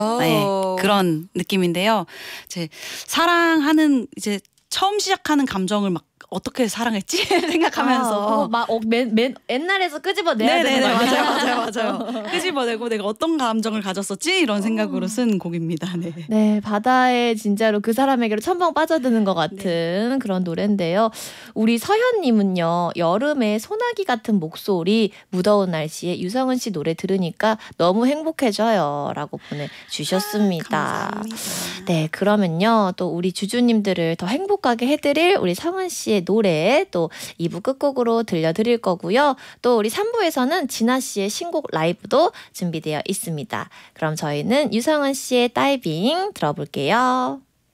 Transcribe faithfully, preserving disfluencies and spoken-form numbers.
네, 그런 느낌인데요. 이제 사랑하는 이제 처음 시작하는 감정을 막 어떻게 사랑했지 생각하면서 아, 막 어, 맨, 맨 옛날에서 끄집어내야 되는 네네네, 거예요. 맞아요, 맞아요, 맞아요. 끄집어내고 내가 어떤 감정을 가졌었지 이런 생각으로 쓴 곡입니다. 네. 네, 바다에 진짜로 그 사람에게로 첨벙 빠져드는 것 같은 네. 그런 노래인데요. 우리 서현님은요, 여름에 소나기 같은 목소리, 무더운 날씨에 유성은 씨 노래 들으니까 너무 행복해져요. 라고 보내주셨습니다. 아, 감사합니다. 네, 그러면요, 또 우리 주주님들을 더 행복하게 해드릴 우리 성은 씨의 노래 또 이 부 끝곡으로 들려드릴 거고요. 또 우리 삼 부에서는 진아 씨의 신곡 라이브도 준비되어 있습니다. 그럼 저희는 유성은 씨의 다이빙 들어볼게요.